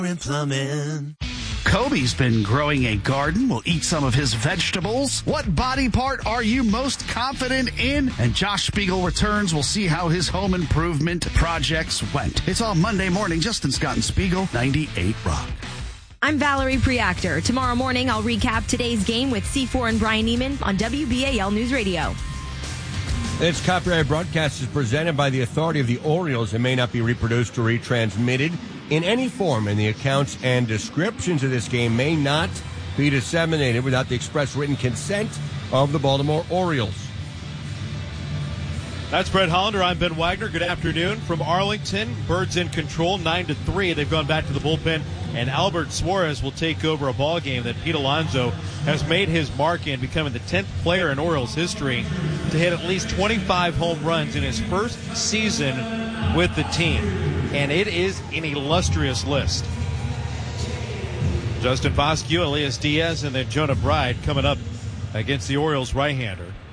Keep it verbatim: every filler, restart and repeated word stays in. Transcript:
Plumbing. Kobe's been growing a garden. We'll eat some of his vegetables. What body part are you most confident in? And Josh Spiegel returns. We'll see how his home improvement projects went. It's all Monday morning. Justin Scott and Spiegel, ninety-eight Rock. I'm Valerie Preactor. Tomorrow morning, I'll recap today's game with C four and Brian Neiman on W B A L News Radio. This copyrighted broadcast is presented by the authority of the Orioles and may not be reproduced or retransmitted in any form, and the accounts and descriptions of this game may not be disseminated without the express written consent of the Baltimore Orioles. That's Brett Hollander. I'm Ben Wagner. Good afternoon from Arlington. Birds in control, nine to three. They've gone back to the bullpen, and Albert Suarez will take over a ball game that Pete Alonso has made his mark in, becoming the tenth player in Orioles history to hit at least twenty-five home runs in his first season with the team. And it is an illustrious list. Justin Foscue, Elias Diaz, and then Jonah Bride coming up against the Orioles right-hander.